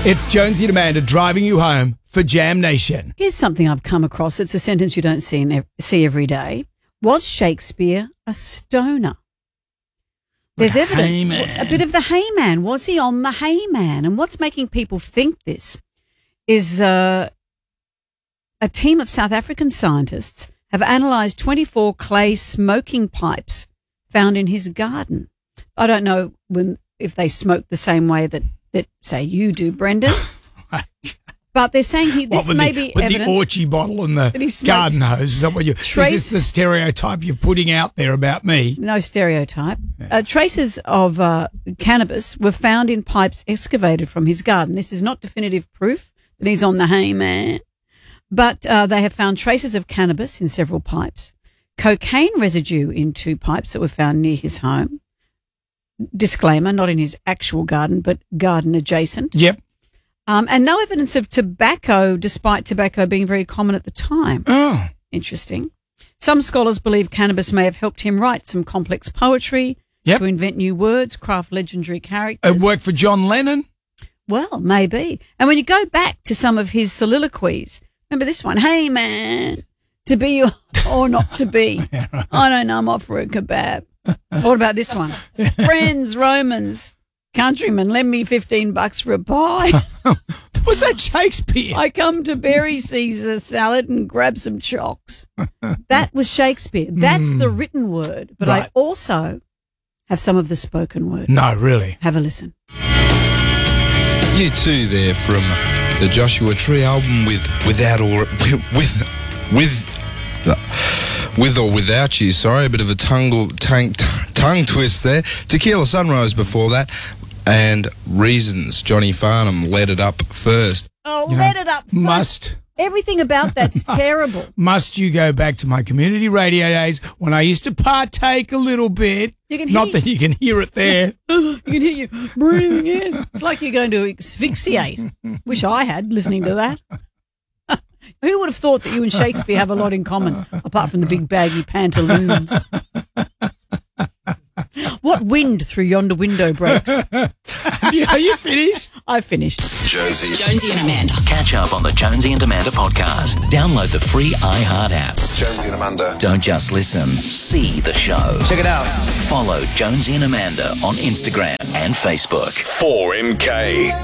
It's Jonesy and Amanda driving you home for Jam Nation. Here's something I've come across. It's a sentence you don't see every day. Was Shakespeare a stoner? There's evidence. Hayman. A bit of the Hayman. Was he on the Hayman? And what's making people think this is a team of South African scientists have analysed 24 clay smoking pipes found in his garden. I don't know if they smoke the same way that say you do, Brendan. But they're saying this may be with evidence. the Orchie bottle and the garden hose. Is that what is this the stereotype you're putting out there about me? No stereotype. Traces of cannabis were found in pipes excavated from his garden. This is not definitive proof that he's on the Hayman, but they have found traces of cannabis in several pipes, cocaine residue in 2 pipes that were found near his home. Disclaimer, not in his actual garden, but garden adjacent. Yep. And no evidence of tobacco, despite tobacco being very common at the time. Oh. Interesting. Some scholars believe cannabis may have helped him write some complex poetry, to invent new words, craft legendary characters. It worked for John Lennon. Well, maybe. And when you go back to some of his soliloquies, remember this one, "Hey, man, to be or not to be. Yeah, right. I don't know, I'm off for a kebab." What about this one? "Friends, Romans, countrymen, lend me $15 for a pie. Was that Shakespeare? I come to bury Caesar salad and grab some chocks." That was Shakespeare. That's the written word. But Right. I also have some of the spoken word. No, really. Have a listen. You too there from the Joshua Tree album with or without you, sorry, a bit of a tongue twist there. Tequila Sunrise before that, and Reasons, Johnny Farnham led it up first. Oh, let it up first. Must. Everything about that's terrible. Must you go back to my community radio days when I used to partake a little bit? You can Not hear- that you can hear it there. You can hear you breathing in. It's like you're going to asphyxiate. Wish I had listening to that. Who would have thought that you and Shakespeare have a lot in common, apart from the big baggy pantaloons? What wind through yonder window breaks? Are you finished? I've finished. Jonesy and Amanda. Catch up on the Jonesy and Amanda podcast. Download the free iHeart app. Jonesy and Amanda. Don't just listen, see the show. Check it out. Follow Jonesy and Amanda on Instagram and Facebook. 4MK.